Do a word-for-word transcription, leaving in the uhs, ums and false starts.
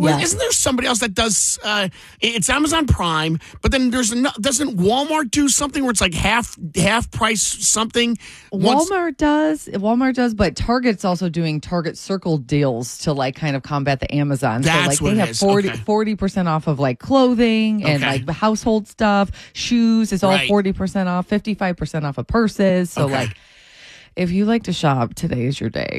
Well, Yeah. isn't there somebody else that does? Uh, it's Amazon Prime, but then there's no, doesn't Walmart do something where it's like half half price something? Once- Walmart does. Walmart does, but Target's also doing Target Circle deals to like kind of combat the Amazon. That's so like what they it have is. forty Okay. forty percent off of like clothing and Okay. like household stuff. Shoes is all Right. forty percent off, fifty-five percent off of purses. So Okay. like if you like to shop, today is your day.